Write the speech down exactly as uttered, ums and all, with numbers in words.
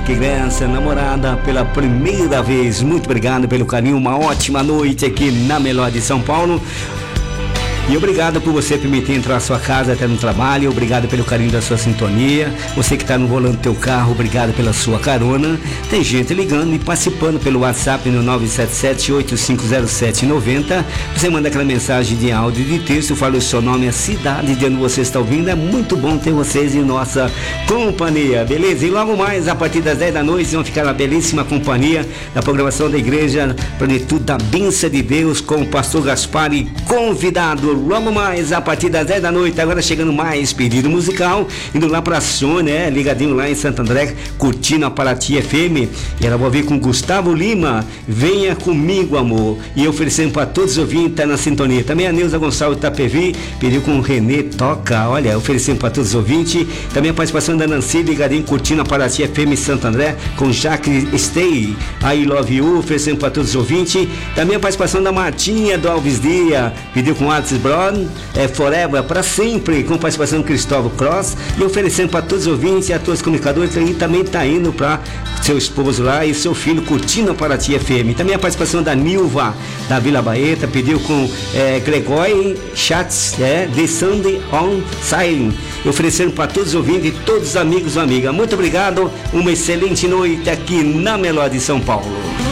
que graça, namorada pela primeira vez. Muito obrigado pelo carinho, uma ótima noite aqui na Melhor de São Paulo. E obrigado por você permitir entrar na sua casa até no trabalho. Obrigado pelo carinho da sua sintonia. Você que está no volante do teu carro, obrigado pela sua carona. Tem gente ligando e participando pelo WhatsApp no nove sete sete, oito cinco zero sete, nove zero. Você manda aquela mensagem de áudio e de texto, fala o seu nome, a cidade de onde você está ouvindo. É muito bom ter vocês em nossa companhia, beleza? E logo mais, a partir das dez da noite, vão ficar na belíssima companhia da programação da Igreja Plenitude da Bênção de Deus com o pastor Gaspar e convidado. Logo mais, a partir das dez da noite, agora chegando mais pedido musical, indo lá pra Sônia, né? Ligadinho lá em Santo André, curtindo a Paraty F M. E ela vai vir com Gustavo Lima, Venha Comigo, Amor. E oferecendo para todos os ouvintes, tá na sintonia. Também a Neuza Gonçalves Itapevi pediu com o Renê Toca, olha, oferecendo para todos os ouvintes. Também a participação da Nancy, ligadinho, curtindo a Paraty F M Santo André, com Jacques Stay, I Love You, oferecendo para todos os ouvintes. Também a participação da Martinha do Alves Dia, pediu com Artes Brown, é Forever, para sempre, com participação do Cristóvão Cross, e oferecendo para todos os ouvintes e a todos os comunicadores. E também está indo para seu esposo lá e seu filho curtindo a Paraty F M. Também a participação da Nilva da Vila Baeta, pediu com é, Gregói Schatz, é, The Sunday on Silent, oferecendo para todos os ouvintes e todos os amigos e amigas. Muito obrigado, uma excelente noite aqui na Melhor de São Paulo.